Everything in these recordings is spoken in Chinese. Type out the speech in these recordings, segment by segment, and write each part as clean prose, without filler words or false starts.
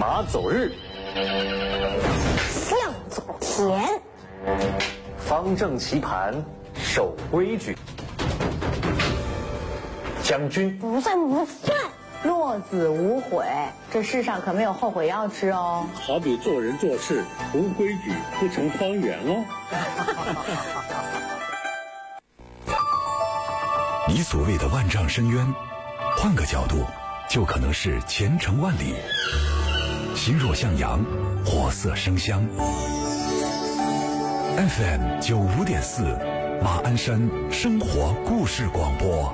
马走日， 向左田， 方正棋盘，守规矩。将军不算不算。落子无悔，这世上可没有后悔药吃哦。 好比做人做事无规矩不成方圆哦。 你所谓的万丈深渊，换个角度就可能是前程万里。心若向阳，火色生香。FM 95.4，马鞍山生活故事广播。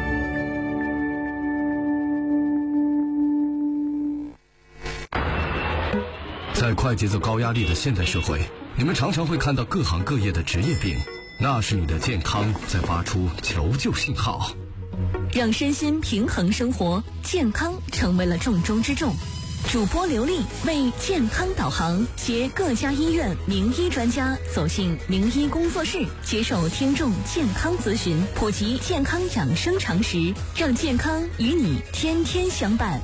在快节奏高压力的现代社会，你们常常会看到各行各业的职业病，那是你的健康在发出求救信号。 让身心平衡生活，健康成为了重中之重。主播刘丽为健康导航，携各家医院名医专家走进名医工作室，接受听众健康咨询，普及健康养生常识，让健康与你天天相伴。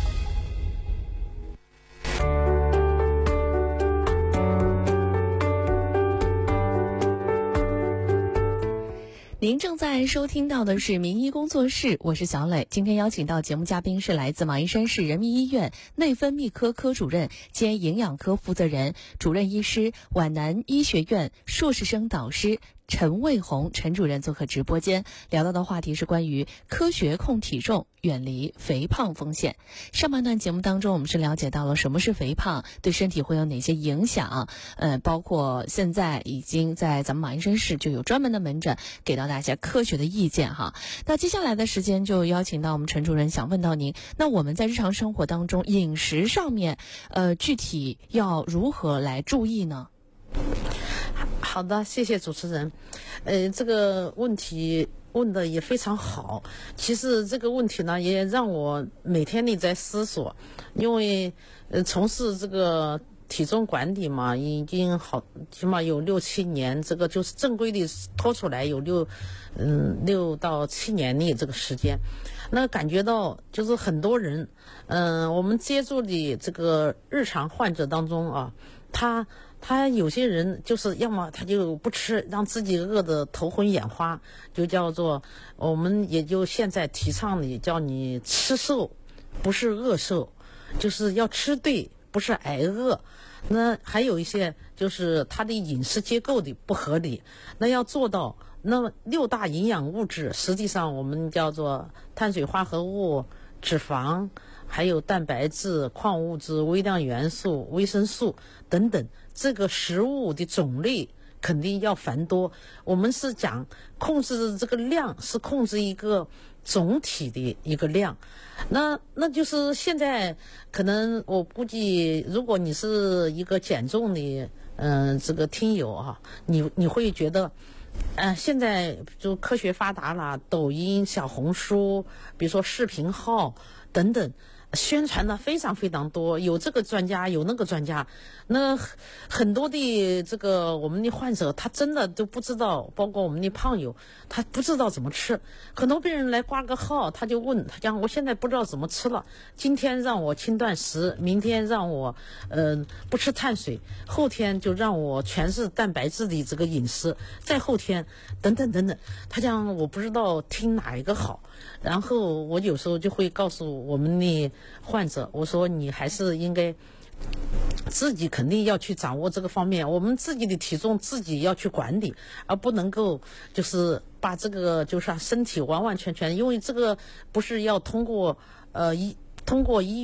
您正在收听到的是名医工作室，我是小磊。今天邀请到节目嘉宾是来自马鞍山市人民医院内分泌科科主任兼营养科负责人、主任医师、皖南医学院硕士生导师陈卫红陈主任做客直播间，聊到的话题是关于科学控体重，远离肥胖风险。上半段节目当中，我们是了解到了什么是肥胖，对身体会有哪些影响，包括现在已经在咱们马鞍山市就有专门的门诊给到大家科学的意见哈。那接下来的时间就邀请到我们陈主任，想问到您，那我们在日常生活当中饮食上面，具体要如何来注意呢？ 好的，谢谢主持人。这个问题问的也非常好。其实这个问题呢，也让我每天里在思索，因为从事这个体重管理嘛，已经起码有6、7年，这个就是正规的拖出来有6到7年的这个时间。那感觉到就是很多人，我们接触的这个日常患者当中啊，他有些人就是要么他就不吃，让自己饿得头昏眼花，就叫做我们也就现在提倡的叫你吃瘦，不是饿瘦，就是要吃对，不是挨饿。那还有一些就是他的饮食结构的不合理，那要做到那6大营养物质，实际上我们叫做碳水化合物、脂肪，还有蛋白质、矿物质、微量元素、维生素等等，这个食物的种类肯定要繁多。我们是讲控制这个量，是控制一个总体的一个量。那就是现在可能我估计，如果你是一个减重的这个听友啊，你会觉得现在就科学发达了，抖音、小红书，比如说视频号等等，宣传的非常非常多，有这个专家，有那个专家。那很多的这个我们的患者，他真的都不知道，包括我们的胖友，他不知道怎么吃。很多病人来挂个号，他就问，他讲我现在不知道怎么吃了，今天让我轻断食，明天让我不吃碳水，后天就让我全是蛋白质的这个饮食，再后天等等等等。他讲我不知道听哪一个好。然后我有时候就会告诉我们的患者，我说你还是应该自己肯定要去掌握这个方面，我们自己的体重自己要去管理，而不能够就是把这个就是身体完完全全，因为这个不是要通过医